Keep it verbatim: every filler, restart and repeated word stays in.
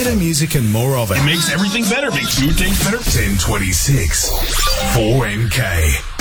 Better music and more of it. It makes everything better. Makes food taste better. ten twenty-six four N K.